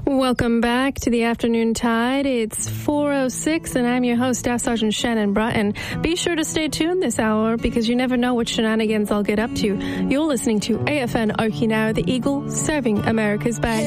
Welcome back to the Afternoon Tide. It's 4:06, and I'm your host, Staff Sergeant Shannon Bratton. Be sure to stay tuned this hour because you never know what shenanigans I'll get up to. You're listening to AFN Okinawa, the Eagle, serving America's Bay.